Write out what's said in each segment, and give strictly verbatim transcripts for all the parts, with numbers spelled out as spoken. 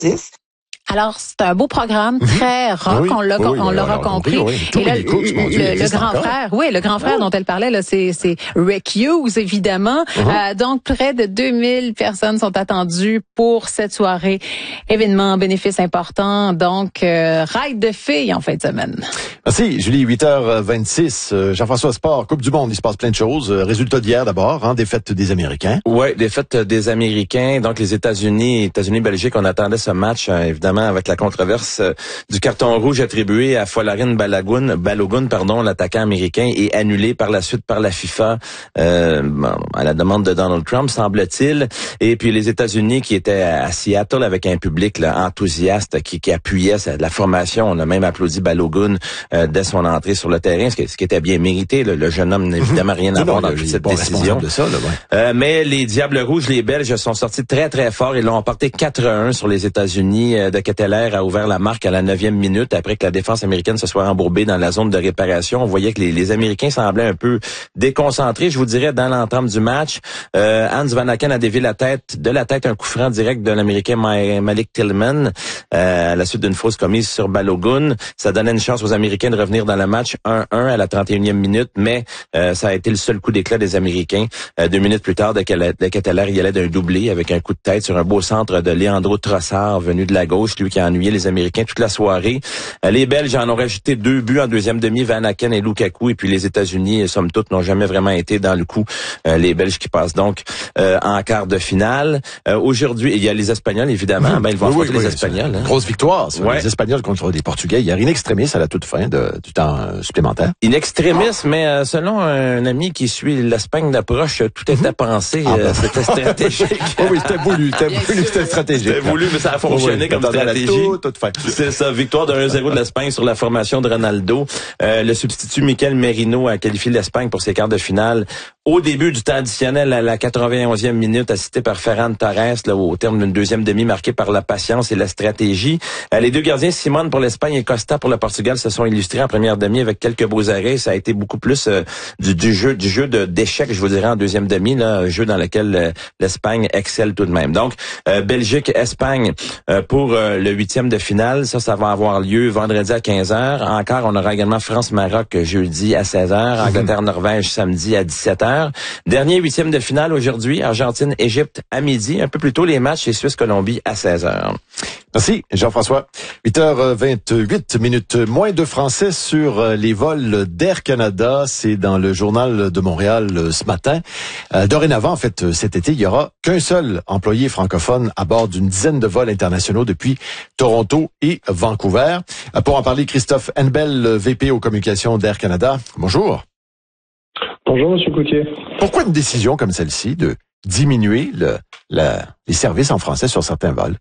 dix. Alors, c'est un beau programme, très rock, oui, on l'a, oui, on l'aura compris. compris. Oui. Et là, écoute, le, Dieu, le, le grand encore. frère, oui, le grand frère oh. dont elle parlait, là, c'est, c'est Rick Hughes, évidemment. Uh-huh. Euh, donc, près de deux mille personnes sont attendues pour cette soirée. Événement, bénéfice important. Donc, euh, ride de filles en fin de semaine. Merci, Julie. huit heures vingt-six. Jean-François Sport, Coupe du Monde, il se passe plein de choses. Résultat d'hier d'abord, hein, défaite des Américains. Oui, défaite des Américains. Donc, les États-Unis, États-Unis-Belgique, on attendait ce match, hein, évidemment, avec la controverse euh, du carton rouge attribué à Folarin Balogun, Balogun, pardon, l'attaquant américain, et annulé par la suite par la FIFA euh, à la demande de Donald Trump, semble-t-il. Et puis les États-Unis qui étaient à Seattle avec un public là, enthousiaste qui, qui appuyait la formation. On a même applaudi Balogun euh, dès son entrée sur le terrain, ce qui, ce qui était bien mérité. Là. Le jeune homme n'a évidemment rien à voir dans toute cette décision. De ça, là, ouais. euh, mais les Diables Rouges, les Belges, sont sortis très, très fort. Ils l'ont emporté quatre à un sur les États-Unis. Euh, de Ketteler a ouvert la marque à la neuvième minute après que la défense américaine se soit embourbée dans la zone de réparation. On voyait que les, les Américains semblaient un peu déconcentrés, je vous dirais, dans l'entame du match. Euh, Hans Van Aken a dévié la tête, de la tête un coup franc direct de l'Américain Malik Tillman euh, à la suite d'une fausse commise sur Balogun. Ça donnait une chance aux Américains de revenir dans le match un un à la trente et unième minute, mais euh, ça a été le seul coup d'éclat des Américains. Euh, deux minutes plus tard, de Ketteler, il y allait d'un doublé avec un coup de tête sur un beau centre de Leandro Trossard venu de la gauche, lui qui a ennuyé les Américains toute la soirée. Euh, les Belges en ont rajouté deux buts en deuxième demi, Van Aken et Lukaku, et puis les États-Unis, somme toute, n'ont jamais vraiment été dans le coup. Euh, les Belges qui passent donc euh, en quart de finale. Euh, aujourd'hui, il y a les Espagnols, évidemment. Ben, ils vont oui, affronter oui, les oui, Espagnols. Hein. Grosse victoire, ça. Ouais. Les Espagnols contre les Portugais. Il y a in extremis à la toute fin de, du temps euh, supplémentaire. In extremis, oh. mais euh, selon un ami qui suit l'Espagne d'approche, tout était mm-hmm. pensé. Ah, ben. euh, c'était stratégique. oh, oui, c'était voulu. C'était voulu, c'était stratégique. C'était voulu, mais ça a fonctionné oh, oui, comme stratégie. Tout, tout fait. C'est ça. Victoire de un zéro de l'Espagne sur la formation de Ronaldo. Euh, le substitut Mikel Merino a qualifié l'Espagne pour ses quarts de finale au début du temps additionnel à la quatre-vingt-onzième minute, assisté par Ferran Torres, là, au terme d'une deuxième demi marquée par la patience et la stratégie. Euh, les deux gardiens, Simone pour l'Espagne et Costa pour le Portugal, se sont illustrés en première demi avec quelques beaux arrêts. Ça a été beaucoup plus euh, du, du jeu du jeu de, d'échecs, je vous dirais, en deuxième demi, là, un jeu dans lequel euh, l'Espagne excelle tout de même. Donc, euh, Belgique-Espagne euh, pour euh, le huitième de finale. Ça, ça va avoir lieu vendredi à quinze heures. Encore, on aura également France-Maroc jeudi à seize heures. Angleterre-Norvège samedi à dix-sept heures. Dernier huitième de finale aujourd'hui, Argentine-Égypte à midi. Un peu plus tôt, les matchs chez Suisse-Colombie à seize heures. Merci, Jean-François. huit heures vingt-huit minutes, moins de Français sur les vols d'Air Canada. C'est dans le Journal de Montréal ce matin. Euh, dorénavant, en fait, cet été, il y aura qu'un seul employé francophone à bord d'une dizaine de vols internationaux depuis Toronto et Vancouver. Euh, pour en parler, Christophe Henbel, V P aux communications d'Air Canada. Bonjour. Bonjour, Monsieur Coutier. Pourquoi une décision comme celle-ci de diminuer le, la, les services en français sur certains vols?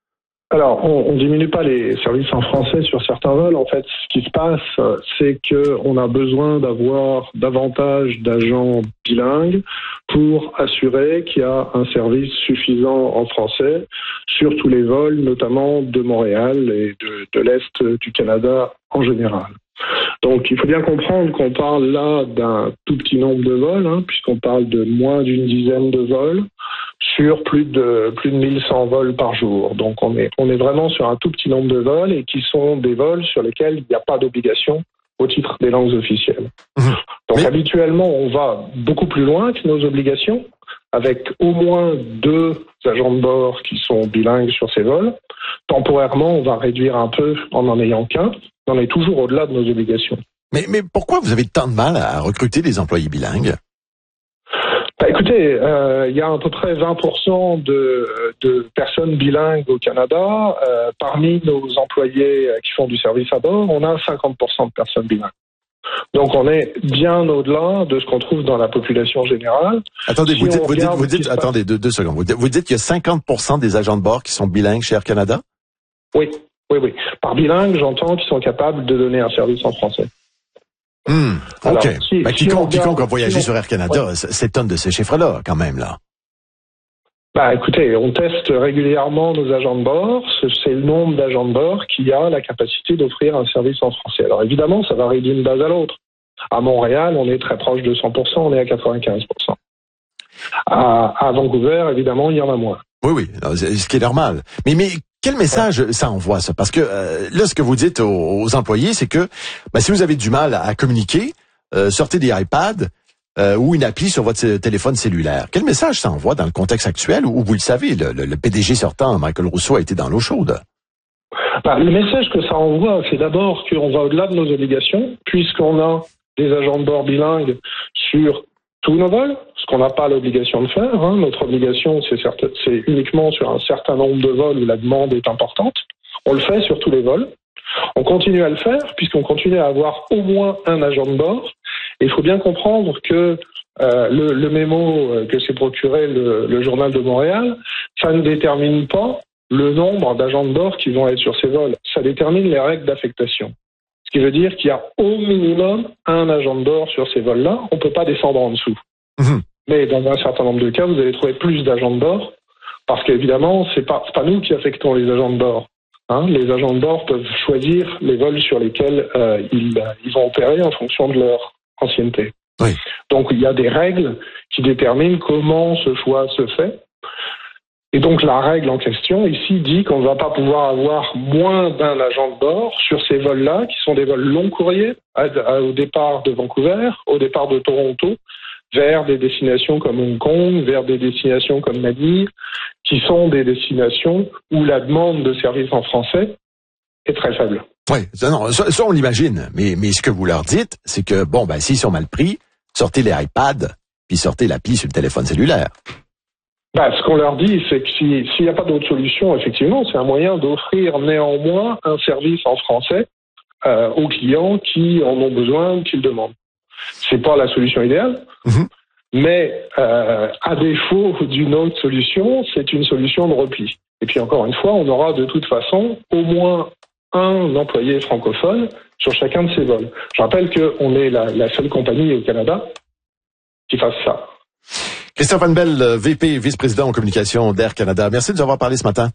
Alors, on ne diminue pas les services en français sur certains vols. En fait, ce qui se passe, c'est qu'on a besoin d'avoir davantage d'agents bilingues pour assurer qu'il y a un service suffisant en français sur tous les vols, notamment de Montréal et de, de l'Est du Canada en général. Donc, il faut bien comprendre qu'on parle là d'un tout petit nombre de vols, hein, puisqu'on parle de moins d'une dizaine de vols sur plus de plus de mille cent vols par jour. Donc, on est on est vraiment sur un tout petit nombre de vols et qui sont des vols sur lesquels il n'y a pas d'obligation au titre des langues officielles. Mmh. Donc, Mais... habituellement, on va beaucoup plus loin que nos obligations, avec au moins deux agents de bord qui sont bilingues sur ces vols. Temporairement, on va réduire un peu en n'en ayant qu'un. On est toujours au-delà de nos obligations. Mais, mais pourquoi vous avez tant de mal à recruter des employés bilingues? Bah, écoutez, euh, il y a à peu près vingt pour cent de, de personnes bilingues au Canada. Euh, parmi nos employés qui font du service à bord, on a cinquante pour cent de personnes bilingues. Donc on est bien au-delà de ce qu'on trouve dans la population générale. Attendez, si vous dites, vous dites, vous dites attendez, deux, deux secondes. Vous dites, vous dites qu'il y a cinquante pour cent des agents de bord qui sont bilingues chez Air Canada? Oui, oui, oui. Par bilingue, j'entends qu'ils sont capables de donner un service en français. Hmm, Alors, ok. Si, bah, si quiconque, regarde, quiconque a voyagé si sur Air Canada ouais. s'étonne de ces chiffres-là, quand même, là. Bah, écoutez, on teste régulièrement nos agents de bord. C'est le nombre d'agents de bord qui a la capacité d'offrir un service en français. Alors, évidemment, ça varie d'une base à l'autre. À Montréal, on est très proche de cent pour cent, on est à quatre-vingt-quinze pour cent. À, à Vancouver, évidemment, il y en a moins. Oui, oui, ce qui est normal. Mais, mais Quel message ça envoie, ça? Parce que euh, là, ce que vous dites aux, aux employés, c'est que ben, si vous avez du mal à communiquer, euh, sortez des iPads euh, ou une appli sur votre téléphone cellulaire. Quel message ça envoie dans le contexte actuel où, vous le savez, le, le, le P D G sortant, Michael Rousseau, a été dans l'eau chaude? Ben, le message que ça envoie, c'est d'abord qu'on va au-delà de nos obligations, puisqu'on a des agents de bord bilingues sur tous nos vols, ce qu'on n'a pas l'obligation de faire. Hein. Notre obligation, c'est, certes, c'est uniquement sur un certain nombre de vols où la demande est importante. On le fait sur tous les vols. On continue à le faire puisqu'on continue à avoir au moins un agent de bord. Et il faut bien comprendre que euh, le, le mémo que s'est procuré le, le Journal de Montréal, ça ne détermine pas le nombre d'agents de bord qui vont être sur ces vols. Ça détermine les règles d'affectation. Ce qui veut dire qu'il y a au minimum un agent de bord sur ces vols-là. On ne peut pas descendre en dessous. Mmh. Mais dans un certain nombre de cas, vous allez trouver plus d'agents de bord parce qu'évidemment, c'est pas, c'est pas nous qui affectons les agents de bord. Hein, les agents de bord peuvent choisir les vols sur lesquels euh, ils, ils vont opérer en fonction de leur ancienneté. Oui. Donc, il y a des règles qui déterminent comment ce choix se fait. Et donc, la règle en question, ici, dit qu'on ne va pas pouvoir avoir moins d'un agent de bord sur ces vols-là, qui sont des vols long courriers, à, à, au départ de Vancouver, au départ de Toronto, vers des destinations comme Hong Kong, vers des destinations comme Manille, qui sont des destinations où la demande de services en français est très faible. Oui, ça, non, ça, ça on l'imagine. Mais, mais ce que vous leur dites, c'est que, bon, ben, s'ils sont mal pris, sortez les iPads, puis sortez l'appli sur le téléphone cellulaire. Ben, ce qu'on leur dit, c'est que si, s'il n'y a pas d'autre solution, effectivement, c'est un moyen d'offrir néanmoins un service en français euh, aux clients qui en ont besoin ou qui le demandent. C'est pas la solution idéale, mmh. mais euh, à défaut d'une autre solution, c'est une solution de repli. Et puis encore une fois, on aura de toute façon au moins un employé francophone sur chacun de ces vols. Je rappelle qu'on est la, la seule compagnie au Canada qui fasse ça. Christian Van Bell, V P, vice-président en communication d'Air Canada. Merci de nous avoir parlé ce matin.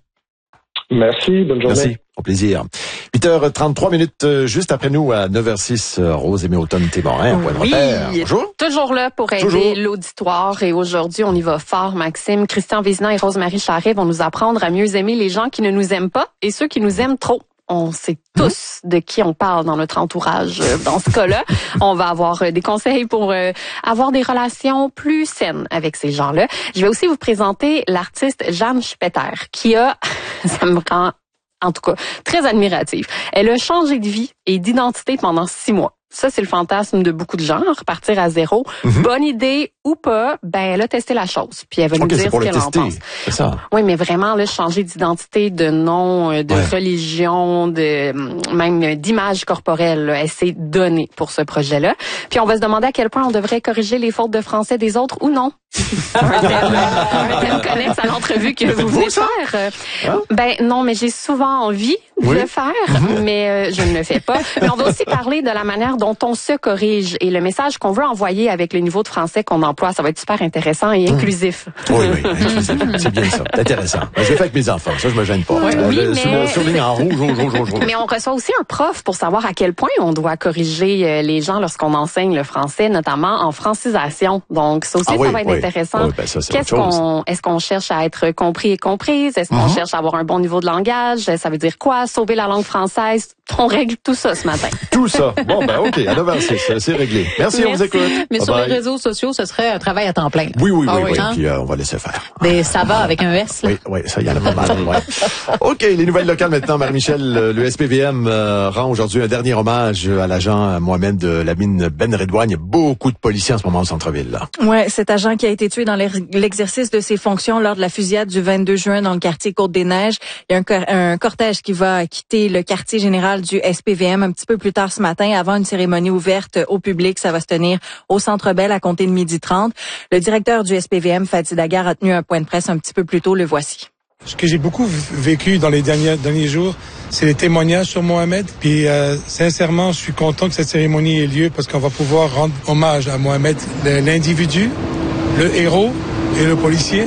Merci, bonne journée. Merci, au plaisir. huit heures trente-trois minutes, juste après nous, à neuf heures six, Rose et Milton Témorin, point de oui, repère. Bonjour. Toujours là pour aider toujours. L'auditoire. Et aujourd'hui, on y va fort, Maxime. Christian Vézina et Rose-Marie Charret vont nous apprendre à mieux aimer les gens qui ne nous aiment pas et ceux qui nous aiment trop. On sait tous de qui on parle dans notre entourage dans ce cas-là. On va avoir des conseils pour euh, avoir des relations plus saines avec ces gens-là. Je vais aussi vous présenter l'artiste Jeanne Spetter qui a, ça me rend en tout cas très admirative. Elle a changé de vie et d'identité pendant six mois. Ça, c'est le fantasme de beaucoup de gens, repartir à zéro. Mm-hmm. Bonne idée ou pas, ben elle a testé la chose. Puis elle va okay, nous dire ce qu'elle en pense. C'est ça. Oui, mais vraiment, là, changer d'identité, de nom, de ouais. religion, de même d'image corporelle, là, elle s'est donnée pour ce projet-là. Puis on va se demander à quel point on devrait corriger les fautes de français des autres ou non. un thème, un thème connexe à l'entrevue que vous venez faire. Hein? Ben non, mais j'ai souvent envie de oui. le faire, mm-hmm. mais euh, je ne le fais pas. Mais on va aussi parler de la manière dont on se corrige et le message qu'on veut envoyer avec le niveau de français qu'on emploie. Ça va être super intéressant et inclusif. Mmh. Oui, oui, inclusif. C'est bien ça. C'est intéressant. Ben, je l'ai fait avec mes enfants. Ça, je me gêne pas. Oui, euh, oui, le, mais... Surligne en rouge, rouge, rouge, rouge, rouge. Mais on reçoit aussi un prof pour savoir à quel point on doit corriger les gens lorsqu'on enseigne le français, notamment en francisation. Donc, ça aussi, ah, oui, ça va être oui. intéressant. Oui, ben, ça, c'est Qu'est-ce qu'on, est-ce qu'on cherche à être compris et comprise? Est-ce qu'on mm-hmm. cherche à avoir un bon niveau de langage? Ça veut dire quoi? Sauver la langue française? On règle tout ça ce matin. Tout ça. Bon, ben, OK. À neuf heures six, c'est réglé. Merci, Merci, on vous écoute. Mais bye sur bye. Les réseaux sociaux, ce serait un travail à temps plein. Oui, oui, ah, oui. oui, oui. Hein? Puis, euh, on va laisser faire. Des ça va avec un S, là. Oui, oui, ça, il y en a pas mal. Ouais. OK, les nouvelles locales maintenant. Marie-Michel, le S P V M euh, rend aujourd'hui un dernier hommage à l'agent Mohamed de la mine Ben Redouane. Il y a beaucoup de policiers en ce moment au centre-ville, là. Ouais, cet agent qui a été tué dans l'exercice de ses fonctions lors de la fusillade du vingt-deux juin dans le quartier Côte-des-Neiges. Il y a un, cor- un cortège qui va quitter le quartier général du S P V M un petit peu plus tard ce matin avant une cérémonie ouverte au public. Ça va se tenir au Centre Bell à compter de midi trente. Le directeur du S P V M, Fatih Dagar, a tenu un point de presse un petit peu plus tôt. Le voici. Ce que j'ai beaucoup vécu dans les derniers, derniers jours, c'est les témoignages sur Mohamed. Puis euh, sincèrement, je suis content que cette cérémonie ait lieu parce qu'on va pouvoir rendre hommage à Mohamed, l'individu, le héros et le policier.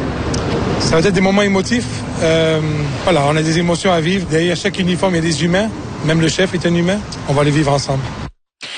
Ça va être des moments émotifs. Euh, voilà, on a des émotions à vivre. Derrière chaque uniforme, il y a des humains. Même le chef est un humain. On va les vivre ensemble. Il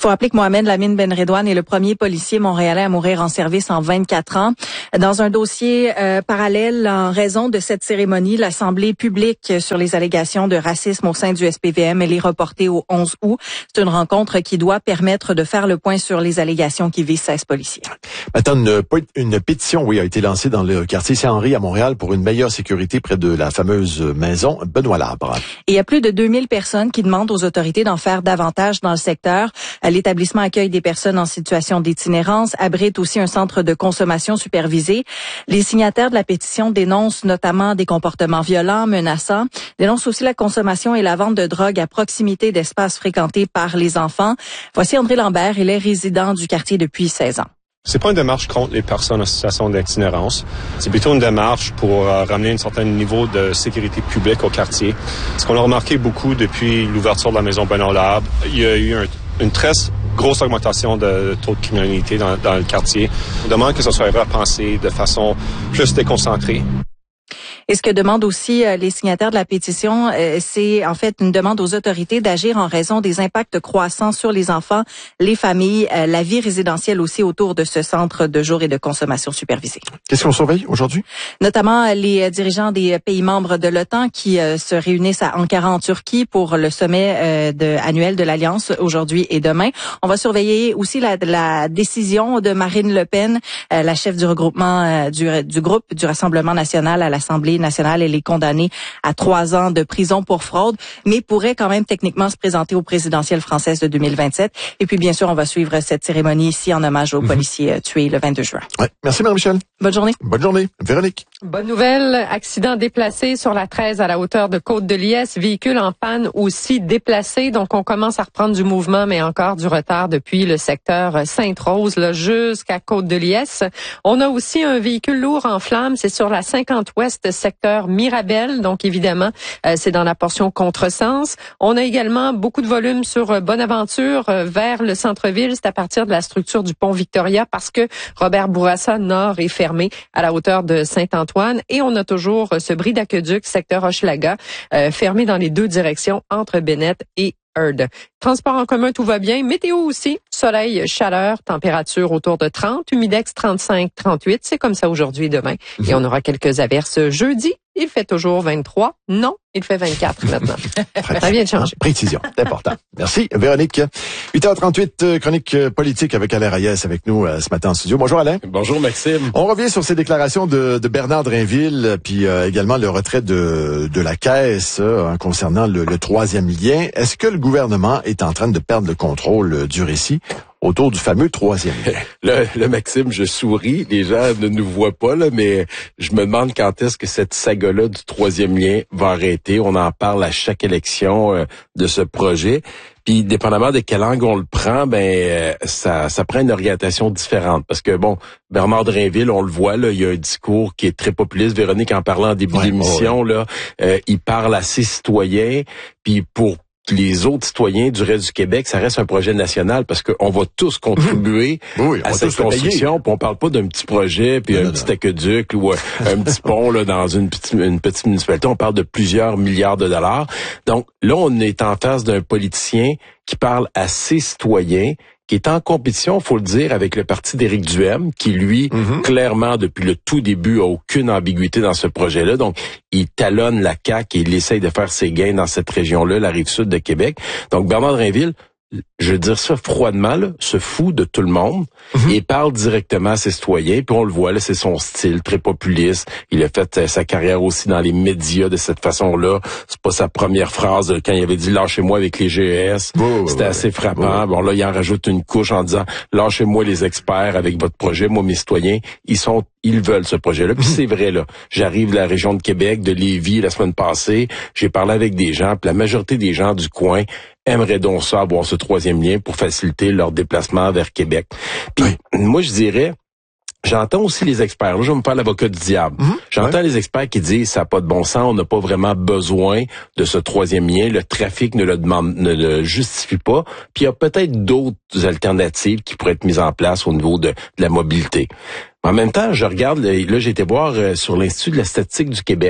faut rappeler que Mohamed Lamine Benredouane est le premier policier montréalais à mourir en service en vingt-quatre ans. Dans un dossier euh, parallèle, en raison de cette cérémonie, l'Assemblée publique sur les allégations de racisme au sein du S P V M, elle est reportée au onze août. C'est une rencontre qui doit permettre de faire le point sur les allégations qui visent seize policiers. Maintenant, une, une pétition, oui, a été lancée dans le quartier Saint-Henri à Montréal pour une meilleure sécurité près de la fameuse maison Benoît Labre. Et il y a plus de deux mille personnes qui demandent aux autorités d'en faire davantage dans le secteur. L'établissement accueille des personnes en situation d'itinérance, abrite aussi un centre de consommation supervisé. Les signataires de la pétition dénoncent notamment des comportements violents, menaçants, dénoncent aussi la consommation et la vente de drogue à proximité d'espaces fréquentés par les enfants. Voici André Lambert, il est résident du quartier depuis seize ans. C'est pas une démarche contre les personnes en situation d'itinérance. C'est plutôt une démarche pour euh, ramener un certain niveau de sécurité publique au quartier. Ce qu'on a remarqué beaucoup depuis l'ouverture de la maison Benoît Labre, il y a eu un, une très grosse augmentation de taux de criminalité dans, dans le quartier. On demande que ça soit repensé de façon plus déconcentrée. Et ce que demandent aussi euh, les signataires de la pétition, euh, c'est en fait une demande aux autorités d'agir en raison des impacts croissants sur les enfants, les familles, euh, la vie résidentielle aussi autour de ce centre de jour et de consommation supervisée. Qu'est-ce qu'on surveille aujourd'hui? Notamment euh, les dirigeants des pays membres de l'OTAN qui euh, se réunissent à Ankara en Turquie pour le sommet euh, de, annuel de l'Alliance aujourd'hui et demain. On va surveiller aussi la, la décision de Marine Le Pen, euh, la chef du regroupement euh, du, du groupe du Rassemblement national à l'Assemblée nationale. Elle est condamnée à trois ans de prison pour fraude, mais pourrait quand même techniquement se présenter aux présidentielles françaises de deux mille vingt-sept. Et puis, bien sûr, on va suivre cette cérémonie ici en hommage aux mmh. policiers tués le vingt-deux juin. Ouais. Merci, Marie-Michel. Bonne journée. Bonne journée. Véronique. Bonne nouvelle. Accident déplacé sur la treize à la hauteur de Côte-de-Liesse. Véhicule en panne aussi déplacé. Donc, on commence à reprendre du mouvement, mais encore du retard depuis le secteur Sainte-Rose là, jusqu'à Côte-de-Liesse. On a aussi un véhicule lourd en flammes. C'est sur la cinquante ouest, secteur Mirabel. Donc, évidemment, euh, c'est dans la portion contresens. On a également beaucoup de volume sur euh, Bonaventure euh, vers le centre-ville. C'est à partir de la structure du pont Victoria parce que Robert Bourassa Nord est fermé à la hauteur de Saint-Antoine. Et on a toujours euh, ce bris d'aqueduc, secteur Hochelaga, euh, fermé dans les deux directions entre Bennett et Heard. Transport en commun, tout va bien. Météo aussi. Soleil, chaleur, température autour de trente. Humidex trente-cinq, trente-huit. C'est comme ça aujourd'hui et demain. Mmh. Et on aura quelques averses jeudi. Il fait toujours vingt-trois. Non, il fait vingt-quatre maintenant. Ça vient de changer. Précision, c'est important. Merci, Véronique. huit heures trente-huit, chronique politique avec Alain Reyes avec nous ce matin en studio. Bonjour Alain. Bonjour Maxime. On revient sur ces déclarations de, de Bernard Drinville, puis euh, également le retrait de, de la Caisse euh, concernant le, le troisième lien. Est-ce que le gouvernement est en train de perdre le contrôle du récit autour du fameux troisième lien? Le, le Maxime, je souris. Les gens ne nous voient pas, là, mais je me demande quand est-ce que cette saga-là du troisième lien va arrêter. On en parle à chaque élection euh, de ce projet. Puis, dépendamment de quel angle on le prend, ben euh, ça, ça prend une orientation différente. Parce que, bon, Bernard Drinville, on le voit, là, il y a un discours qui est très populiste. Véronique, en parlant en début ouais, d'émission, ouais. là, euh, il parle à ses citoyens. Puis, pour les autres citoyens du reste du Québec, ça reste un projet national parce qu'on va tous contribuer mmh. oui, à cette construction. Puis on parle pas d'un petit projet, puis non, un non, petit non. aqueduc ou un, un petit pont là dans une petite, une petite municipalité. On parle de plusieurs milliards de dollars. Donc là, on est en face d'un politicien qui parle à ses citoyens, qui est en compétition, faut le dire, avec le parti d'Éric Duhem, qui, lui, mm-hmm. clairement, depuis le tout début, a aucune ambiguïté dans ce projet-là. Donc, il talonne la C A Q et il essaye de faire ses gains dans cette région-là, la Rive-Sud de Québec. Donc, Bernard Drinville, je veux dire ça froidement, là, se fout de tout le monde mm-hmm. et parle directement à ses citoyens. Puis on le voit, là, c'est son style très populiste. Il a fait euh, sa carrière aussi dans les médias de cette façon-là. C'est pas sa première phrase euh, quand il avait dit « lâchez-moi avec les G E S oh, ». C'était ouais, assez frappant. Ouais. Bon, là, il en rajoute une couche en disant « lâchez-moi les experts avec votre projet. Moi, mes citoyens, ils sont, ils veulent ce projet-là ». Puis c'est vrai, là. J'arrive de la région de Québec, de Lévis, la semaine passée. J'ai parlé avec des gens, puis la majorité des gens du coin aimeraient donc ça avoir ce troisième lien pour faciliter leur déplacement vers Québec. Puis oui. moi, je dirais, j'entends aussi les experts. Là, je vais me faire l'avocat du diable. Mmh, j'entends ouais. les experts qui disent ça n'a pas de bon sens, on n'a pas vraiment besoin de ce troisième lien, le trafic ne le demande, ne le justifie pas. Puis il y a peut-être d'autres alternatives qui pourraient être mises en place au niveau de, de la mobilité. En même temps, je regarde, là, j'ai été voir euh, sur l'Institut de la statistique du Québec.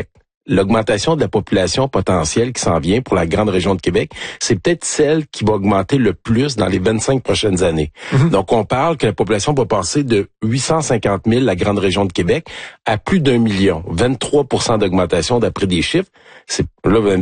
l'augmentation de la population potentielle qui s'en vient pour la grande région de Québec, c'est peut-être celle qui va augmenter le plus dans les vingt-cinq prochaines années. Mm-hmm. Donc, on parle que la population va passer de huit cent cinquante mille, la grande région de Québec, à plus d'un million. vingt-trois pour cent d'augmentation d'après des chiffres. C'est là,